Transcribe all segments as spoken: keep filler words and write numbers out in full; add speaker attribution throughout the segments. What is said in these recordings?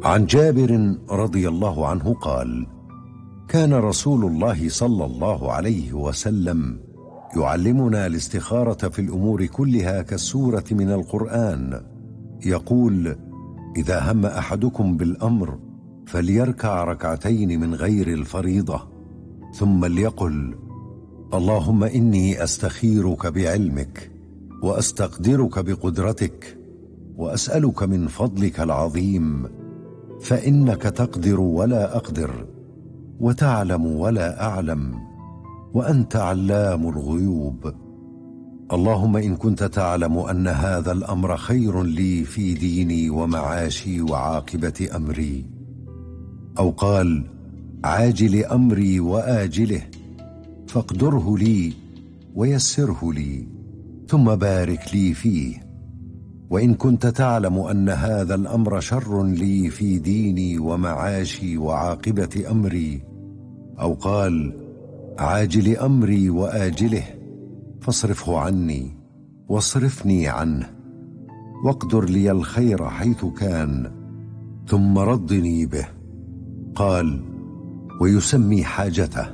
Speaker 1: عن جابر رضي الله عنه قال: كان رسول الله صلى الله عليه وسلم يعلمنا الاستخارة في الأمور كلها كالسورة من القرآن، يقول: إذا هم أحدكم بالأمر فليركع ركعتين من غير الفريضة، ثم ليقل: اللهم إني أستخيرك بعلمك وأستقدرك بقدرتك وأسألك من فضلك العظيم، فإنك تقدر ولا أقدر وتعلم ولا أعلم وأنت علام الغيوب. اللهم إن كنت تعلم أن هذا الأمر خير لي في ديني ومعاشي وعاقبة أمري، أو قال: عاجل أمري وآجله، فاقدره لي ويسره لي ثم بارك لي فيه. وإن كنت تعلم أن هذا الأمر شر لي في ديني ومعاشي وعاقبة أمري، أو قال: عاجل أمري وآجله، فاصرفه عني واصرفني عنه، واقدر لي الخير حيث كان، ثم ردني به. قال: ويسمي حاجته.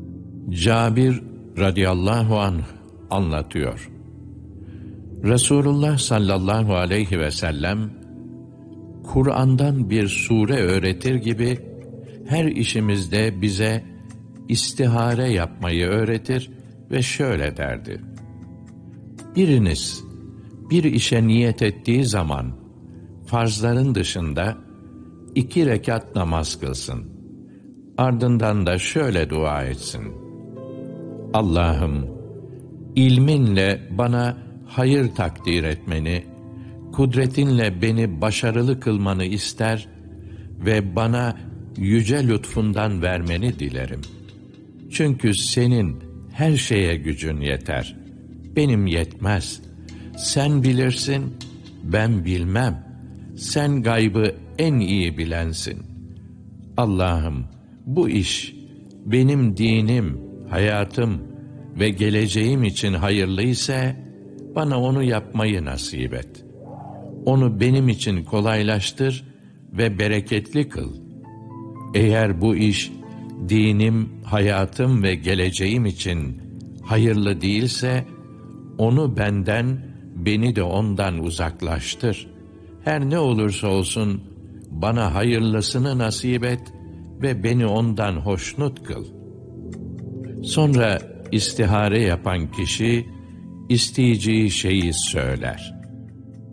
Speaker 2: Cabir radıyallahu anh anlatıyor. Resulullah sallallahu aleyhi ve sellem Kur'an'dan bir sure öğretir gibi her işimizde bize istihare yapmayı öğretir ve şöyle derdi: biriniz bir işe niyet ettiği zaman farzların dışında iki rekat namaz kılsın. Ardından da şöyle dua etsin: Allah'ım, ilminle bana hayır takdir etmeni, kudretinle beni başarılı kılmanı ister ve bana yüce lütfundan vermeni dilerim. Çünkü senin her şeye gücün yeter. Benim yetmez. Sen bilirsin, ben bilmem. Sen gaybı en iyi bilensin. Allah'ım, bu iş benim dinim, hayatım ve geleceğim için hayırlıysa bana onu yapmayı nasip et. Onu benim için kolaylaştır ve bereketli kıl. Eğer bu iş dinim, hayatım ve geleceğim için hayırlı değilse, onu benden, beni de ondan uzaklaştır. Her ne olursa olsun bana hayırlısını nasip et ve beni ondan hoşnut kıl. Sonra istihare yapan kişi isteyeceği şeyi söyler.